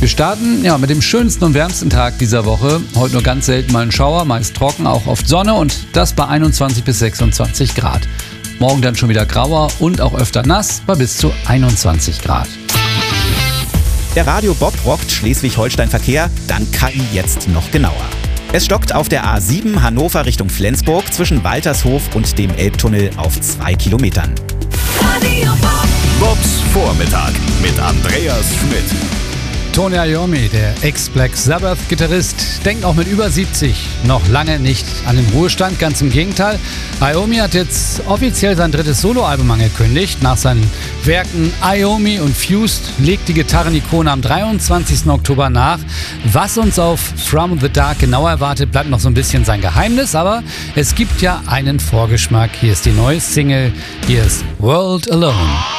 Wir starten mit dem schönsten und wärmsten Tag dieser Woche. Heute nur ganz selten mal ein Schauer, meist trocken, auch oft Sonne und das bei 21 bis 26 Grad. Morgen dann schon wieder grauer und auch öfter nass bei bis zu 21 Grad. Der Radio Bob rockt Schleswig-Holstein-Verkehr, dank KI jetzt noch genauer. Es stockt auf der A7 Hannover Richtung Flensburg zwischen Waltershof und dem Elbtunnel auf 2 Kilometern. Radio Bob. Bobs Vormittag mit Andreas Schmidt. Tony Iommi, der Ex-Black Sabbath-Gitarrist, denkt auch mit über 70 noch lange nicht an den Ruhestand. Ganz im Gegenteil. Iommi hat jetzt offiziell sein drittes Soloalbum angekündigt. Nach seinen Werken Iommi und Fused legt die Gitarrenikone am 23. Oktober nach. Was uns auf From the Dark genau erwartet, bleibt noch so ein bisschen sein Geheimnis. Aber es gibt ja einen Vorgeschmack. Hier ist die neue Single. Hier ist World Alone.